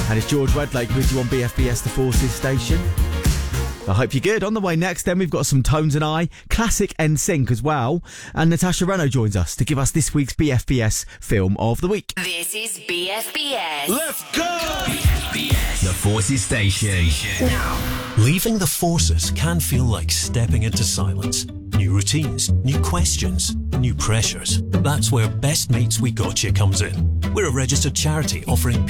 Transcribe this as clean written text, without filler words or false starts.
And it's George Redlake with you on BFBS The Forces station. I hope you're good. On the way next, then we've got some Tones and I, classic NSYNC as well. And Natasha Reno joins us to give us this week's BFBS Film of the Week. This is BFBS. Let's go! BFBS, The Forces station. Now. Leaving the Forces can feel like stepping into silence. New routines, new questions, new pressures. That's where Best Mates We Gotcha comes in. We're a registered charity offering